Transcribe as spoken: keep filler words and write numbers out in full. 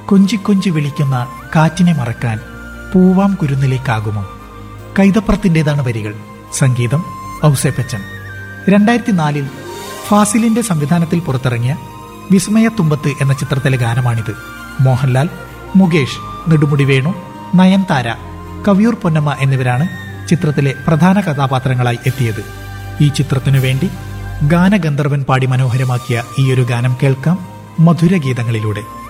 കൊഞ്ചിക്കൊഞ്ചി വിളിക്കുന്ന കാറ്റിനെ മറക്കാൻ പൂവാം കുരുന്നിലേക്കാകുമോ. കൈതപ്രത്തിൻ്റെതാണ് വരികൾ. സംഗീതം ഔസേപ്പച്ചൻ. രണ്ടായിരത്തി നാലിൽ ഫാസിലിന്റെ സംവിധാനത്തിൽ പുറത്തിറങ്ങിയ വിസ്മയത്തുമ്പത്ത് എന്ന ചിത്രത്തിലെ ഗാനമാണിത്. മോഹൻലാൽ, മുകേഷ്, നെടുമുടി വേണു, നയൻതാര, കവിയൂർ പൊന്നമ്മ എന്നിവരാണ് ചിത്രത്തിലെ പ്രധാന കഥാപാത്രങ്ങളായി എത്തിയത്. ഈ ചിത്രത്തിനു വേണ്ടി ഗാനഗന്ധർവൻ പാടി മനോഹരമാക്കിയ ഈയൊരു ഗാനം കേൾക്കാം മധുരഗീതങ്ങളിലൂടെ.